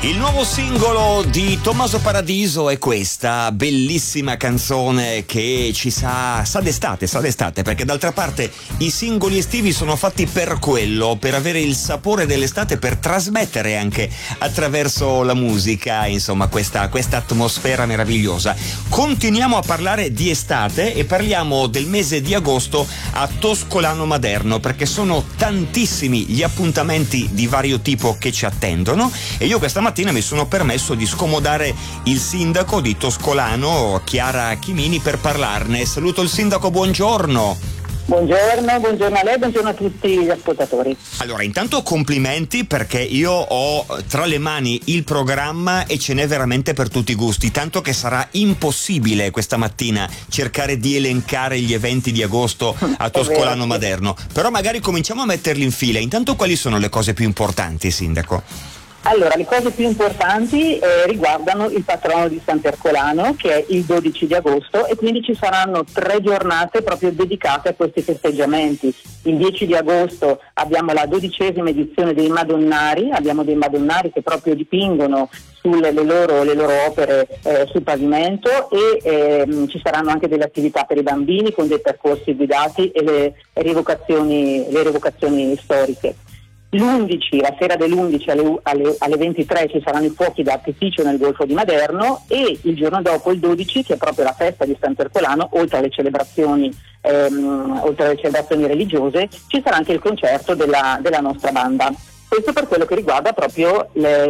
Il nuovo singolo di Tommaso Paradiso è questa bellissima canzone che ci sa d'estate, perché d'altra parte i singoli estivi sono fatti per quello, per avere il sapore dell'estate, per trasmettere anche attraverso la musica, insomma, questa atmosfera meravigliosa. Continuiamo a parlare di estate e parliamo del mese di agosto a Toscolano Maderno, perché sono tantissimi gli appuntamenti di vario tipo che ci attendono e io questa mattina mi sono permesso di scomodare il sindaco di Toscolano, Chiara Chimini, per parlarne. Saluto il sindaco, buongiorno. Buongiorno a lei, buongiorno a tutti gli ascoltatori. Allora, intanto complimenti, perché io ho tra le mani il programma e ce n'è veramente per tutti i gusti, tanto che sarà impossibile questa mattina cercare di elencare gli eventi di agosto a Toscolano Maderno, però magari cominciamo a metterli in fila. Intanto, quali sono le cose più importanti, sindaco? Allora, le cose più importanti riguardano il patrono di Sant'Ercolano, che è il 12 di agosto, e quindi ci saranno 3 giornate proprio dedicate a questi festeggiamenti. Il 10 di agosto abbiamo la 12ª edizione dei Madonnari, abbiamo dei Madonnari che proprio dipingono le loro opere sul pavimento e ci saranno anche delle attività per i bambini con dei percorsi guidati e le rievocazioni storiche. L'11, la sera dell'11 alle 23 ci saranno i fuochi d'artificio nel Golfo di Maderno e il giorno dopo, il 12, che è proprio la festa di Sant'Ercolano, oltre alle celebrazioni religiose, ci sarà anche il concerto della nostra banda. Questo per quello che riguarda proprio